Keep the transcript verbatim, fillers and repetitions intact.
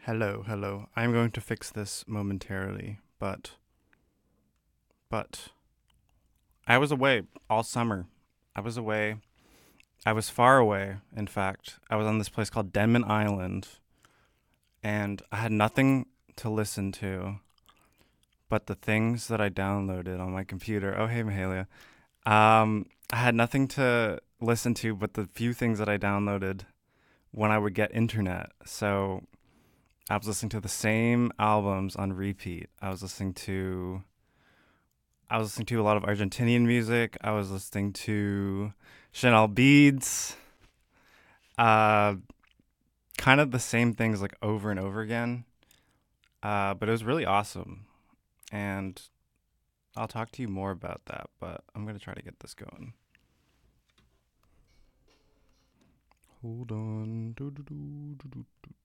Hello, hello. I'm going to fix this momentarily, but but I was away all summer. I was away. I was far away, in fact. I was on this place called Denman Island, and I had nothing to listen to but the things that I downloaded on my computer. Oh, hey, Mahalia. Um, I had nothing to listen to but the few things that I downloaded when I would get internet. So I was listening to the same albums on repeat. I was listening to I was listening to a lot of Argentinian music. I was listening to Chanel Beads. Uh, Kind of the same things like over and over again. Uh, but it was really awesome. And I'll talk to you more about that, but I'm gonna try to get this going. Hold on.